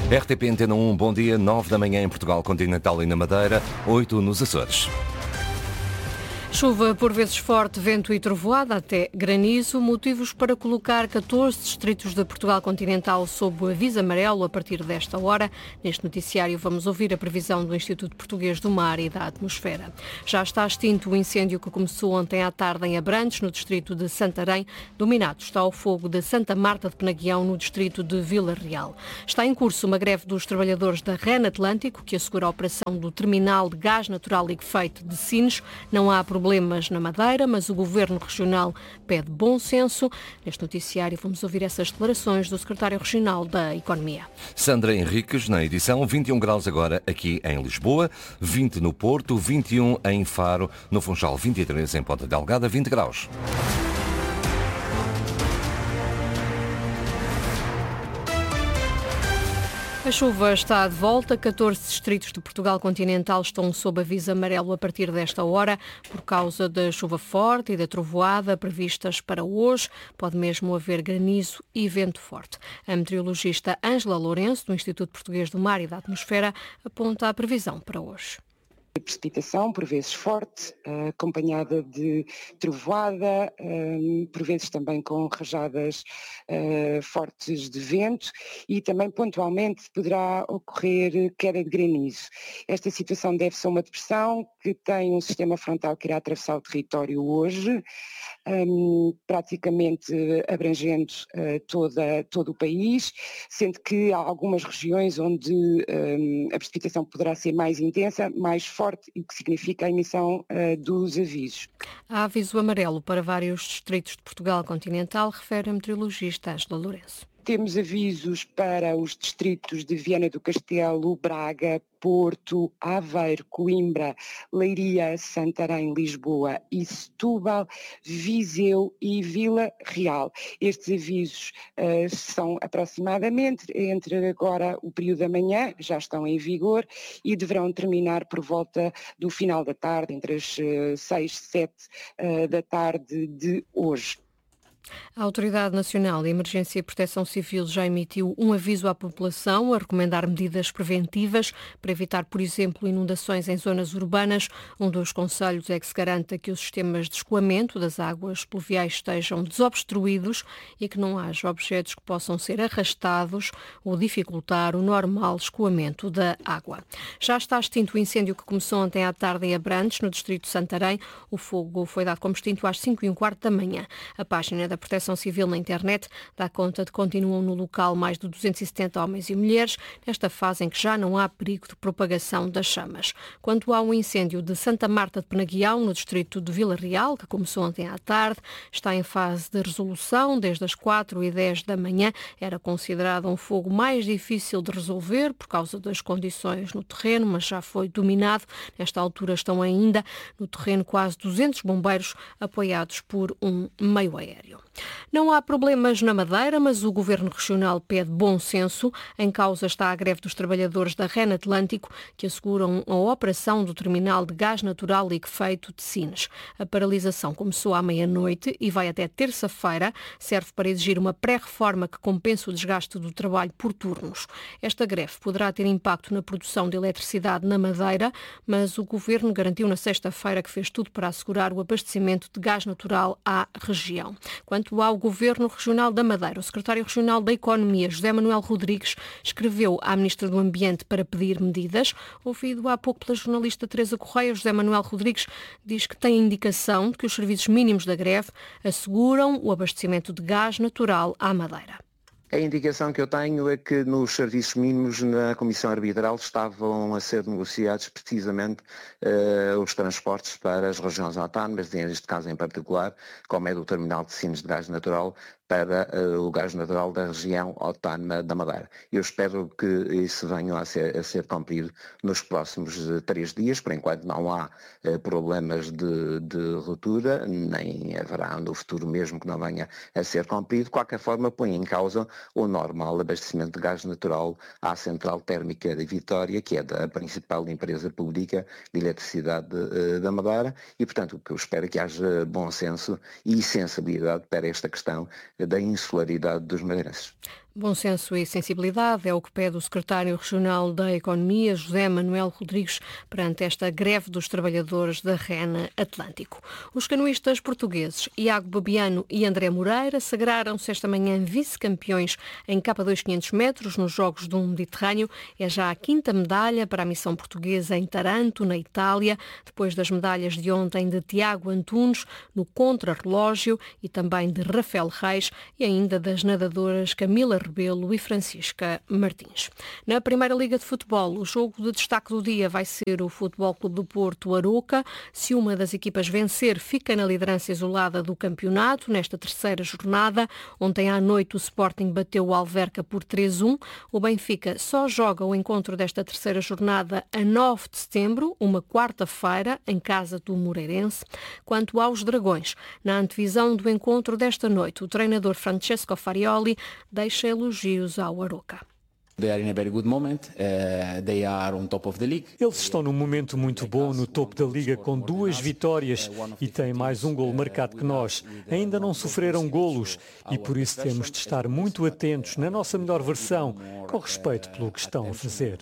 RTP Antena 1, bom dia, 9 da manhã em Portugal Continental e na Madeira, 8 nos Açores. Chuva por vezes forte, vento e trovoada, até granizo, motivos para colocar 14 distritos de Portugal Continental sob o aviso amarelo a partir desta hora. Neste noticiário vamos ouvir a previsão do Instituto Português do Mar e da Atmosfera. Já está extinto o incêndio que começou ontem à tarde em Abrantes, no distrito de Santarém. Dominado está o fogo de Santa Marta de Penaguião, no distrito de Vila Real. Está em curso uma greve dos trabalhadores da REN Atlântico, que assegura a operação do terminal de gás natural liquefeito de Sines. Não há problemas na Madeira, mas o Governo Regional pede bom senso. Neste noticiário vamos ouvir essas declarações do Secretário Regional da Economia. Sandra Henriques, na edição, 21 graus agora aqui em Lisboa, 20 no Porto, 21 em Faro, no Funchal 23 em Ponta Delgada, 20 graus. A chuva está de volta. 14 distritos de Portugal Continental estão sob aviso amarelo a partir desta hora por causa da chuva forte e da trovoada previstas para hoje. Pode mesmo haver granizo e vento forte. A meteorologista Ângela Lourenço, do Instituto Português do Mar e da Atmosfera, aponta a previsão para hoje. Precipitação, por vezes forte, acompanhada de trovoada, por vezes também com rajadas fortes de vento, e também pontualmente poderá ocorrer queda de granizo. Esta situação deve-se a uma depressão que tem um sistema frontal que irá atravessar o território hoje, praticamente abrangendo todo o país, sendo que há algumas regiões onde a precipitação poderá ser mais intensa, mais forte, o que significa a emissão dos avisos. Há aviso amarelo para vários distritos de Portugal Continental, refere a meteorologista Ângela Lourenço. Temos avisos para os distritos de Viana do Castelo, Braga, Porto, Aveiro, Coimbra, Leiria, Santarém, Lisboa e Setúbal, Viseu e Vila Real. Estes avisos são aproximadamente entre agora o período da manhã, já estão em vigor e deverão terminar por volta do final da tarde, entre as 6 e 7 da tarde de hoje. A Autoridade Nacional de Emergência e Proteção Civil já emitiu um aviso à população a recomendar medidas preventivas para evitar, por exemplo, inundações em zonas urbanas. Um dos conselhos é que se garanta que os sistemas de escoamento das águas pluviais estejam desobstruídos e que não haja objetos que possam ser arrastados ou dificultar o normal escoamento da água. Já está extinto o incêndio que começou ontem à tarde em Abrantes, no distrito de Santarém. O fogo foi dado como extinto às 5h15 da manhã. A página da Proteção Civil na internet dá conta de que continuam no local mais de 270 homens e mulheres, nesta fase em que já não há perigo de propagação das chamas. Quanto ao incêndio de Santa Marta de Penaguião, no distrito de Vila Real, que começou ontem à tarde, está em fase de resolução desde as 4h10 da manhã. Era considerado um fogo mais difícil de resolver por causa das condições no terreno, mas já foi dominado. Nesta altura estão ainda no terreno quase 200 bombeiros apoiados por um meio aéreo. Não há problemas na Madeira, mas o Governo Regional pede bom senso. Em causa está a greve dos trabalhadores da REN Atlântico, que asseguram a operação do terminal de gás natural liquefeito de Sines. A paralisação começou à meia-noite e vai até terça-feira. Serve para exigir uma pré-reforma que compense o desgaste do trabalho por turnos. Esta greve poderá ter impacto na produção de eletricidade na Madeira, mas o Governo garantiu na sexta-feira que fez tudo para assegurar o abastecimento de gás natural à região. Quanto ao Governo Regional da Madeira, o Secretário Regional da Economia, José Manuel Rodrigues, escreveu à Ministra do Ambiente para pedir medidas. Ouvido há pouco pela jornalista Teresa Correia, José Manuel Rodrigues diz que tem indicação de que os serviços mínimos da greve asseguram o abastecimento de gás natural à Madeira. A indicação que eu tenho é que nos serviços mínimos na Comissão Arbitral estavam a ser negociados precisamente os transportes para as regiões autónomas, neste caso em particular, como é do terminal de Sines de gás natural, para o gás natural da região autónoma da Madeira. Eu espero que isso venha a ser cumprido nos próximos 3 dias. Por enquanto não há problemas de ruptura, nem haverá no futuro mesmo que não venha a ser cumprido. De qualquer forma, põe em causa o normal abastecimento de gás natural à central térmica de Vitória, que é da principal empresa pública de eletricidade da Madeira, e portanto o que eu espero é que haja bom senso e sensibilidade para esta questão da insularidade dos madeirenses. Bom senso e sensibilidade é o que pede o secretário regional da Economia, José Manuel Rodrigues, perante esta greve dos trabalhadores da REN Atlântico. Os canoístas portugueses Iago Babiano e André Moreira sagraram-se esta manhã vice-campeões em K2 500 metros nos Jogos do Mediterrâneo. É já a 5ª medalha para a missão portuguesa em Taranto, na Itália, depois das medalhas de ontem de Tiago Antunes no contrarrelógio e também de Rafael Reis e ainda das nadadoras Camila Rebelo e Francisca Martins. Na Primeira Liga de Futebol, o jogo de destaque do dia vai ser o Futebol Clube do Porto Aroca. Se uma das equipas vencer, fica na liderança isolada do campeonato nesta terceira jornada. Ontem à noite o Sporting bateu o Alverca por 3-1. O Benfica só joga o encontro desta terceira jornada a 9 de setembro, uma quarta-feira, em casa do Moreirense. Quanto aos Dragões, na antevisão do encontro desta noite, o treinador Francesco Farioli deixa elogios ao Aroca. Eles estão num momento muito bom no topo da Liga com 2 vitórias e têm mais um golo marcado que nós. Ainda não sofreram golos e por isso temos de estar muito atentos na nossa melhor versão, com respeito pelo que estão a fazer.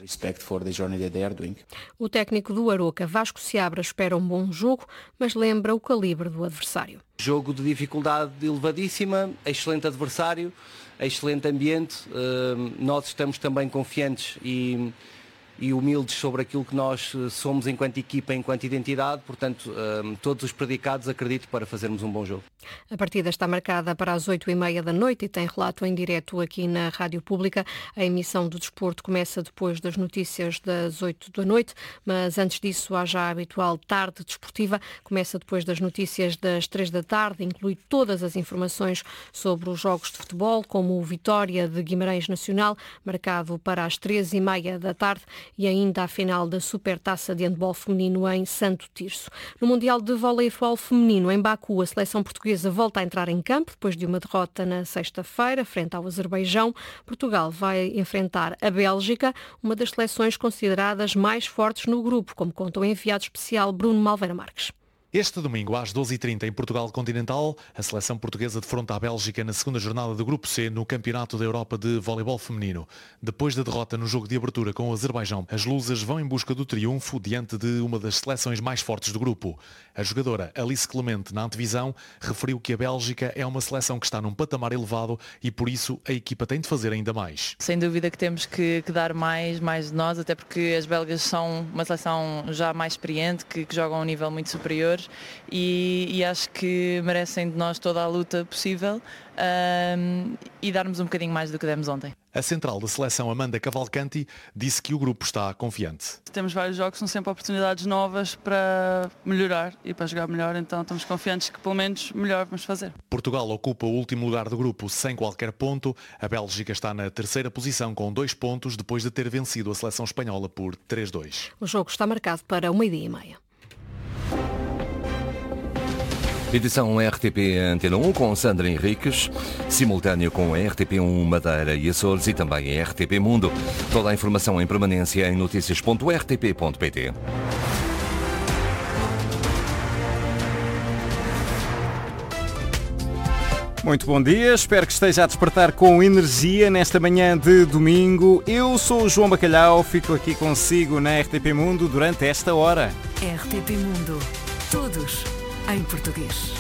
O técnico do Aroca, Vasco Seabra, espera um bom jogo, mas lembra o calibre do adversário. Jogo de dificuldade elevadíssima, excelente adversário, excelente ambiente. Nós estamos também confiantes e humildes sobre aquilo que nós somos enquanto equipa, enquanto identidade, portanto, todos os predicados acredito para fazermos um bom jogo. A partida está marcada para as 8h30 da noite e tem relato em direto aqui na Rádio Pública. A emissão do desporto começa depois das notícias das 8 da noite, mas antes disso há já a habitual tarde desportiva. Começa depois das notícias das 3 da tarde, inclui todas as informações sobre os jogos de futebol, como o Vitória de Guimarães Nacional, marcado para as 3h30 da tarde, e ainda a final da Supertaça de Handball Feminino em Santo Tirso. No Mundial de Voleibol Feminino em Baku, a seleção portuguesa volta a entrar em campo depois de uma derrota na sexta-feira frente ao Azerbaijão. Portugal vai enfrentar a Bélgica, uma das seleções consideradas mais fortes no grupo, como conta o enviado especial Bruno Malveira Marques. Este domingo, às 12h30, em Portugal Continental, a seleção portuguesa defronta a Bélgica na segunda jornada do Grupo C no Campeonato da Europa de Voleibol Feminino. Depois da derrota no jogo de abertura com o Azerbaijão, as lusas vão em busca do triunfo diante de uma das seleções mais fortes do grupo. A jogadora Alice Clemente, na antevisão, referiu que a Bélgica é uma seleção que está num patamar elevado e, por isso, a equipa tem de fazer ainda mais. Sem dúvida que temos que dar mais de nós, até porque as belgas são uma seleção já mais experiente, que jogam a um nível muito superior. E acho que merecem de nós toda a luta possível e darmos um bocadinho mais do que demos ontem. A central da seleção Amanda Cavalcanti disse que o grupo está confiante. Temos vários jogos, são sempre oportunidades novas para melhorar e para jogar melhor, então estamos confiantes que pelo menos melhor vamos fazer. Portugal ocupa o último lugar do grupo sem qualquer ponto. A Bélgica está na terceira posição com 2 pontos depois de ter vencido a seleção espanhola por 3-2. O jogo está marcado para 12h30. Edição RTP Antena 1 com Sandra Henriques, simultâneo com a RTP1 Madeira e Açores e também a RTP Mundo. Toda a informação em permanência em noticias.rtp.pt. Muito bom dia, espero que esteja a despertar com energia nesta manhã de domingo. Eu sou o João Bacalhau, fico aqui consigo na RTP Mundo durante esta hora. RTP Mundo. Todos em português.